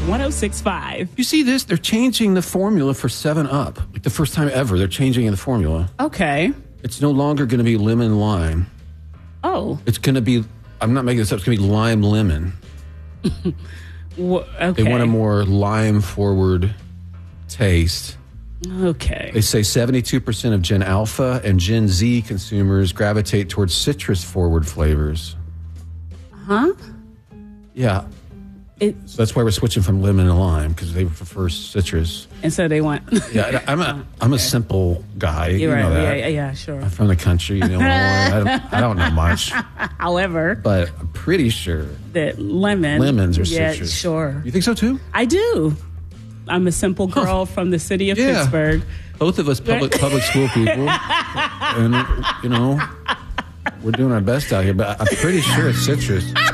1065. You see this? They're changing the formula for 7-Up. Like the first time ever, they're changing the formula. Okay. It's no longer going to be lemon lime. Oh. It's going to be, I'm not making this up, it's going to be lime lemon. Okay. They want a more lime forward taste. Okay. They say 72% of Gen Alpha and Gen Z consumers gravitate towards citrus forward flavors. Huh? Yeah. So that's why we're switching from lemon and lime, because they prefer citrus. And so they want. Yeah, I'm a simple guy. You're you know right. that. Yeah, sure. I'm from the country, Illinois. I don't know much. However, but I'm pretty sure that lemons are yeah, citrus. Sure. You think so too? I do. I'm a simple girl from the city of Pittsburgh. Both of us public school people, and you know, we're doing our best out here. But I'm pretty sure it's citrus.